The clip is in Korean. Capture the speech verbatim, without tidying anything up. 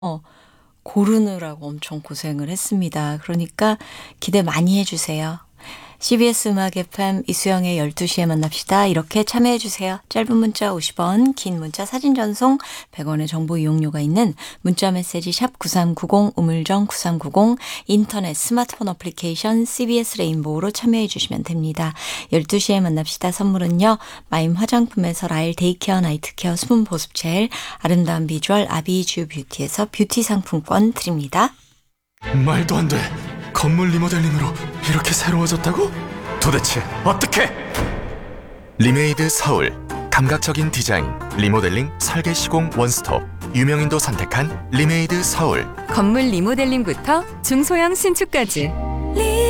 어 고르느라고 엄청 고생을 했습니다. 그러니까 기대 많이 해 주세요. 씨비에스 음악 에프엠 이수영의 열두 시에 만납시다. 이렇게 참여해 주세요. 짧은 문자 오십 원, 긴 문자 사진 전송 백 원의 정보 이용료가 있는 문자 메시지 샵 구삼구공, 우물정 구삼구공, 인터넷 스마트폰 어플리케이션 씨비에스 레인보우로 참여해 주시면 됩니다. 열두 시에 만납시다. 선물은요. 마임 화장품에서 라일 데이케어 나이트케어 수분 보습 젤, 아름다운 비주얼 아비주 뷰티에서 뷰티 상품권 드립니다. 말도 안 돼. 건물 리모델링으로 이렇게 새로워졌다고? 도대체 어떻게? 리메이드 서울. 감각적인 디자인, 리모델링, 설계 시공 원스톱. 유명인도 선택한 리메이드 서울. 건물 리모델링부터 중소형 신축까지